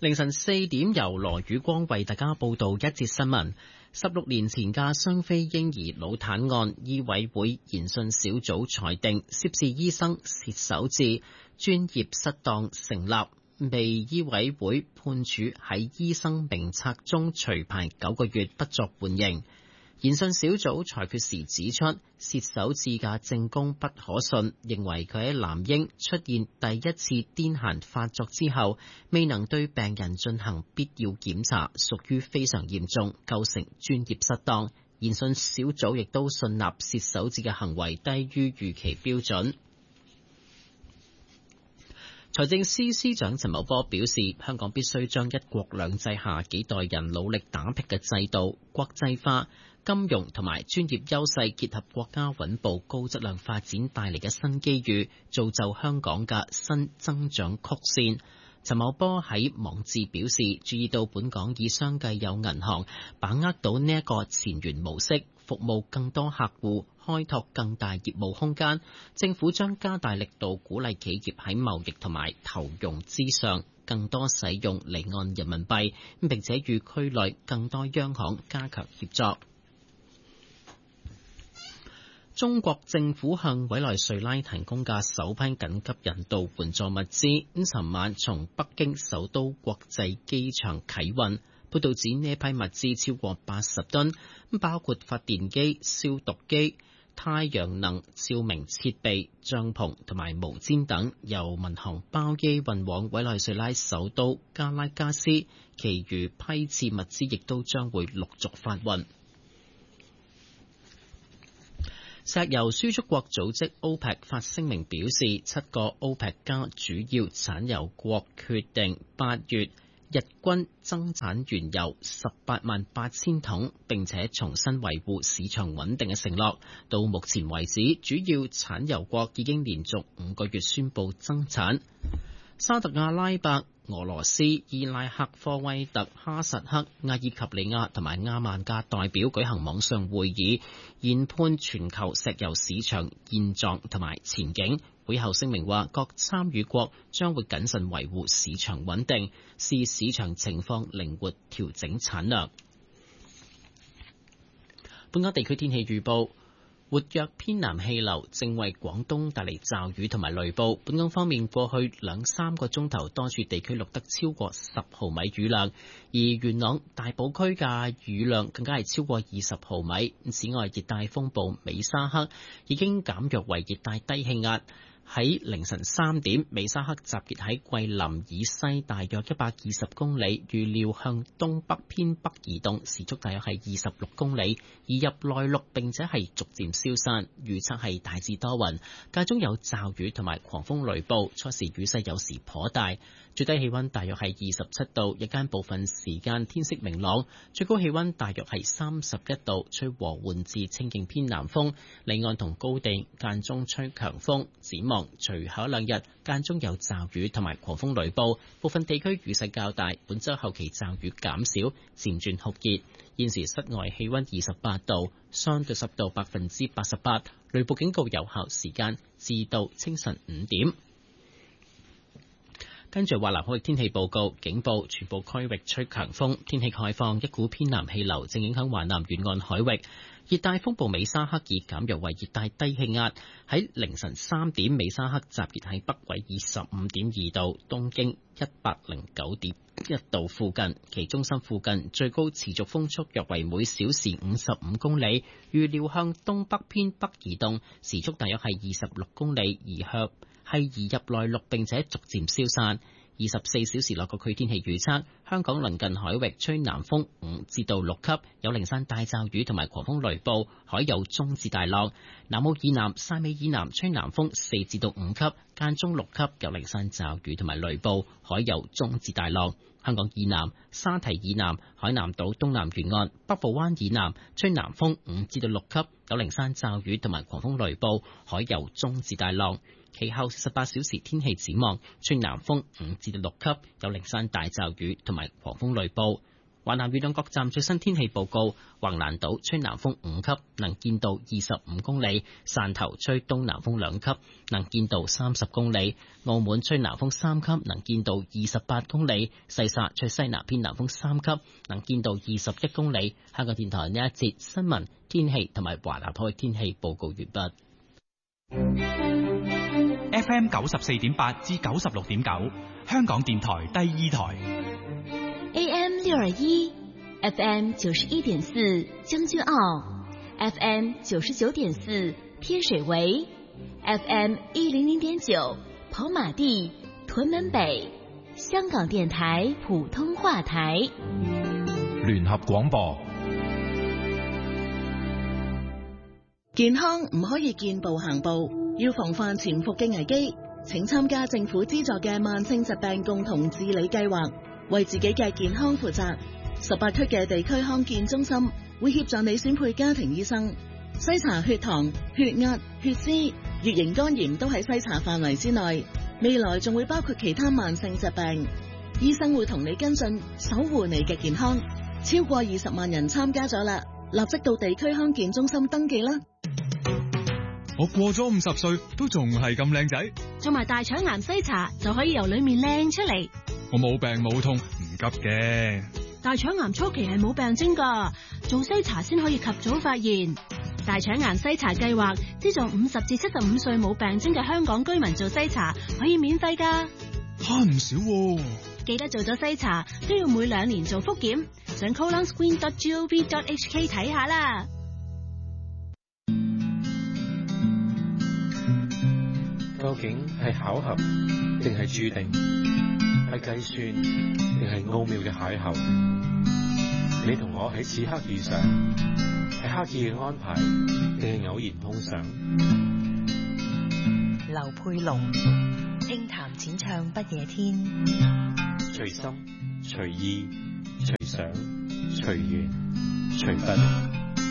凌晨4點，由羅宇光為大家報道一節新聞。16年前嘅雙非嬰兒腦癱案，醫委會研訊小組裁定涉事醫生薛守志專業失當成立，被醫委會判處喺醫生名冊中除牌9個月，不作緩刑。研訊小組裁決時指出，薛守志嘅證供不可信，認為佢喺男嬰出現第一次癲癇發作之後，未能對病人進行必要檢查，屬於非常嚴重，構成專業失當。研訊小組亦都信納薛守志嘅行為低於預期標準。財政司司長陳茂波表示，香港必須將一國兩制下幾代人努力打拼嘅制度國際化、金融同埋專業優勢結合國家穩步高質量發展帶嚟嘅新機遇，造就香港嘅新增長曲線。陳茂波喺網誌表示，注意到本港已相繼有銀行把握到呢一個前沿模式，服務更多客戶，開拓更大業務空間。政府將加大力度鼓勵企業喺貿易同埋投融資上更多使用離岸人民幣，並且與區內更多央行加強協作。中國政府向委內瑞拉提供嘅首批緊急人道援助物資，尋晚從北京首都國際機場啟運。報道指呢批物資超過80噸，包括發電機、消毒機、太陽能照明設備、帳篷同埋毛氈等，由民航包機運往委內瑞拉首都加拉加斯。其餘批次物資亦都將會陸續發運。石油輸出國組織 OPEC 發聲明表示，7個 OPEC 加主要產油國決定8月日均增產原油188000桶，並且重新維護市場穩定嘅承諾。到目前為止，主要產油國已經連續5個月宣布增產。沙特阿拉伯、俄羅斯、伊拉克、科威特、哈薩克、阿爾及利亞同埋阿曼嘅代表舉行網上會議，研判全球石油市場現狀同埋前景。會後聲明話，各參與國將會謹慎維護市場穩定，視市場情況靈活調整產量。本港地區天氣預報。活躍偏南氣流正為廣東帶嚟驟雨同埋雷暴。本港方面，過去2-3個鐘頭多處地區錄得超過10毫米雨量，而元朗、大埔區嘅雨量更加係超過20毫米。此外，熱帶風暴美沙克已經減弱為熱帶低氣壓。喺凌晨3點，美沙克集結喺桂林以西大約120公里，預料向東北偏北移動，時速大約係26公里，移入內陸並且係逐漸消散。預測係大致多雲，間中有驟雨同埋狂風雷暴，初時雨勢有時頗大。最低氣溫大約係27度，日間部分時間天色明朗，最高氣溫大約係31度，吹和緩至清勁偏南風，離岸同高地間中吹強風。展望隨後2日間中有驟雨同埋狂風雷暴，部分地區雨勢較大。本週後期驟雨減少，漸轉酷熱。現時室外氣溫28度，相對濕度88%，雷暴警告有效時間至到清晨5點。跟住華南海域天氣報告，警報全部區域吹強風，天氣概況，一股偏南氣流正影響華南沿岸海域。熱帶風暴美沙克已減弱為熱帶低氣壓，喺凌晨3點，美沙克集結喺北緯25.2度、東經109.1度附近，其中心附近最高持續風速約為每小時55公里，預料向東北偏北移動，時速大約係26公里，移入內陸並且逐漸消散。24小時內各區天氣預測：香港鄰近海域吹南風5至到6級，有零散大驟雨同埋狂風雷暴，海有中至大浪。南澳以南、汕尾以南吹南風4至到5級，間中6級，有零散驟雨同埋雷暴，海有中至大浪。香港以南、沙堤以南、海南島東南沿岸、北部灣以南吹南風5至到6級，有零散驟雨同埋狂風雷暴，海有中至大浪。其後48小時天氣展望，吹南風5至到6級，有零散大驟雨同埋狂風雷暴。 華南雨量各站最新天氣報告：橫瀾島吹南風5級，能見度25公里；汕頭吹東南風2級，能見度30公里；澳門吹南風3級，能見度28公里；西沙吹西南偏南風3級，能見度21公里。香港電台呢一節新聞、天氣同埋華南海天氣報告完畢。 FM 94.8至96.9，香港電台第二台。 AM 621 FM 91.4將軍澳 FM 99.4天水圍 FM 100.9跑馬地屯門北香港電台普通話台聯合廣播。 健康唔可以見步行步，要防範潛伏嘅危機，請參加政府資助嘅慢性疾病共同治理計劃，為自己嘅健康負責。18區嘅地區康健中心會協助你選配家庭醫生，篩查血糖、血壓、血脂、乙型肝炎都喺篩查範圍之內。未來仲會包括其他慢性疾病，醫生會同你跟進，守護你嘅健康。超過20萬人參加咗啦，立即到地區康健中心登記啦。 我過咗50歲都仲係咁靚仔， 做埋大腸癌篩查就可以由裏面靚出嚟。 我冇病冇痛，唔急嘅。 大腸癌初期係冇病徵噶，做篩查先可以及早發現。大腸癌篩查計劃資助50至75歲冇病徵嘅香港居民做篩查，可以免費噶， 慳唔少喎。 記得做咗篩查都要每2年做複檢，上 colonscreen.gov.hk 睇下啦。 究竟係巧合定係注定？係計算定係奧妙嘅邂逅？你同我喺此刻遇上，係刻意嘅安排定係偶然碰上？ 劉佩龍輕談淺唱不夜天， 隨心隨意隨想隨緣隨筆。